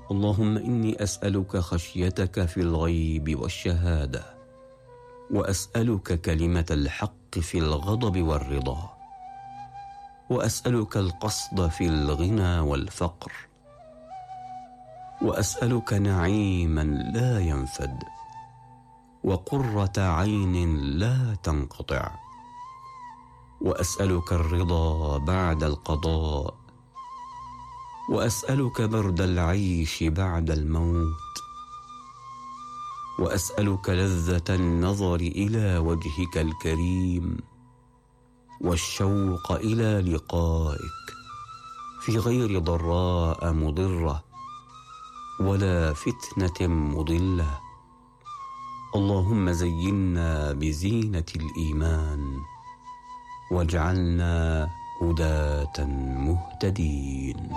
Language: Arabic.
اللهم إني أسألك خشيتك في الغيب والشهادة، وأسألك كلمة الحق في الغضب والرضا، وأسألك القصد في الغنى والفقر، وأسألك نعيما لا ينفد، وقرة عين لا تنقطع، وأسألك الرضا بعد القضاء، وأسألك برد العيش بعد الموت، وأسألك لذة النظر إلى وجهك الكريم، والشوق إلى لقائك في غير ضراء مضرة ولا فتنة مضلة. اللهم زينا بزينة الإيمان، واجعلنا هداة مهتدين.